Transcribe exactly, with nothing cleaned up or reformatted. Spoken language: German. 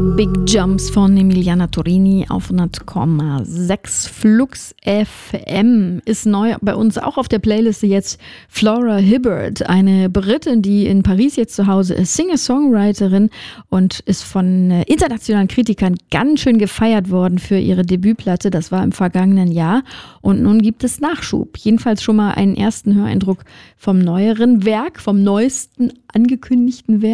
Big Jumps von Emiliana Torini auf hundert Komma sechs. Flux F M ist neu bei uns auch auf der Playliste jetzt. Flora Hibbert, eine Britin, die in Paris jetzt zu Hause ist, Singer-Songwriterin und ist von internationalen Kritikern ganz schön gefeiert worden für ihre Debütplatte. Das war im vergangenen Jahr und nun gibt es Nachschub. Jedenfalls schon mal einen ersten Höreindruck vom neueren Werk, vom neuesten angekündigten Werk.